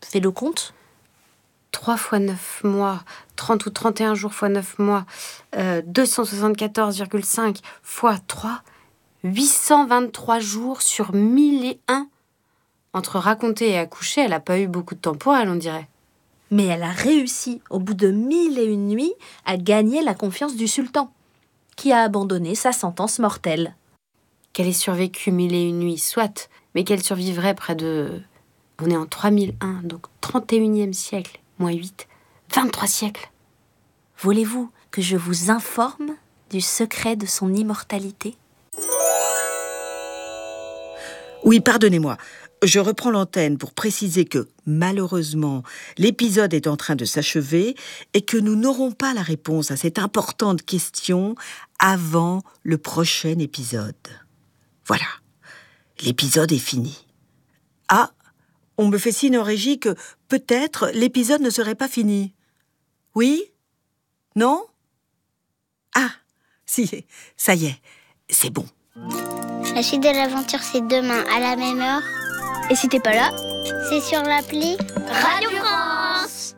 Fais le compte. 3 fois 9 mois, 30 ou 31 jours fois 9 mois, 274,5 fois 3, 823 jours sur 1001. Entre raconter et accoucher, elle n'a pas eu beaucoup de temps pour elle, on dirait. Mais elle a réussi, au bout de 1001 nuits, à gagner la confiance du sultan, qui a abandonné sa sentence mortelle. Qu'elle ait survécu 1001 nuits, soit, mais qu'elle survivrait près de... On est en 3001, donc 31e siècle, moins 8, 23 siècles. Voulez-vous que je vous informe du secret de son immortalité ? Oui, pardonnez-moi. Je reprends l'antenne pour préciser que, malheureusement, l'épisode est en train de s'achever et que nous n'aurons pas la réponse à cette importante question avant le prochain épisode. Voilà, l'épisode est fini. Ah, on me fait signe en régie que peut-être l'épisode ne serait pas fini. Oui ? Non ? Ah, si, ça y est, c'est bon. La suite de l'aventure, c'est demain à la même heure. Et si t'es pas là, c'est sur l'appli Radio France.